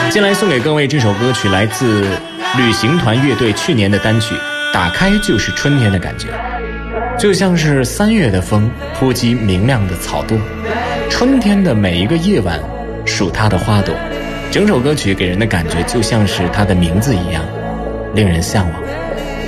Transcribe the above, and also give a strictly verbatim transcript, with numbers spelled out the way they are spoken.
接下来送给各位这首歌曲来自旅行团乐队去年的单曲，打开就是春天的感觉，就像是三月的风扑击明亮的草垛，春天的每一个夜晚数它的花朵。整首歌曲给人的感觉就像是它的名字一样，令人向往。